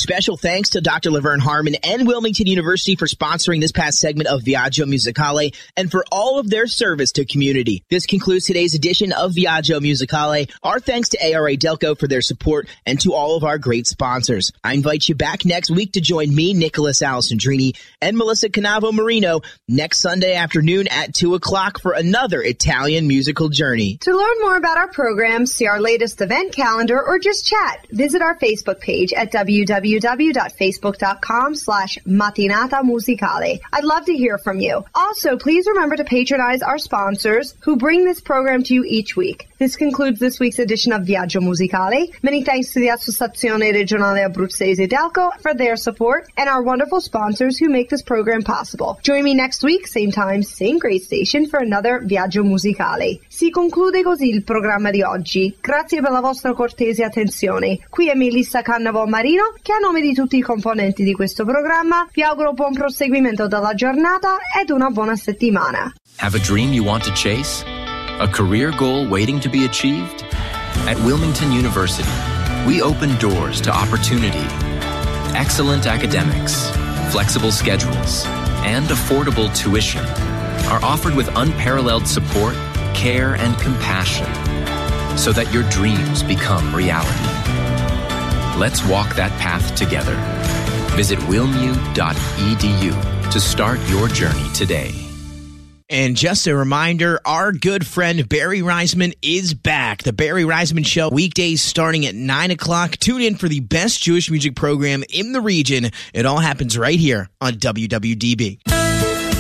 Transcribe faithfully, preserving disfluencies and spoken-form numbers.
Special thanks to Doctor Laverne Harmon and Wilmington University for sponsoring this past segment of Viaggio Musicale and for all of their service to community. This concludes today's edition of Viaggio Musicale. Our thanks to A R A Delco for their support and to all of our great sponsors. I invite you back next week to join me, Nicholas Alessandrini, and Melissa Canavo Marino next Sunday afternoon at two o'clock for another Italian musical journey. To learn more about our program, see our latest event calendar, or just chat, visit our Facebook page at w w w dot facebook dot com slash mattinata musicale. I'd love to hear from you. Also, please remember to patronize our sponsors who bring this program to you each week. This concludes this week's edition of Viaggio Musicale. Many thanks to the Associazione Regionale Abruzzese Delco for their support and our wonderful sponsors who make this program possible. Join me next week, same time, same great station, for another Viaggio Musicale. Si conclude così il programma di oggi. Grazie per la vostra cortese attenzione. Qui è Melissa Cannavo Marino, che a nome di tutti i componenti di questo programma vi auguro buon proseguimento della giornata ed una buona settimana. Have a dream you want to chase? A career goal waiting to be achieved? At Wilmington University, we open doors to opportunity. Excellent academics, flexible schedules, and affordable tuition are offered with unparalleled support, care, and compassion so that your dreams become reality. Let's walk that path together. Visit wilmu dot e d u to start your journey today. And just a reminder, our good friend Barry Reisman is back. The Barry Reisman Show, weekdays starting at nine o'clock. Tune in for the best Jewish music program in the region. It all happens right here on W W D B.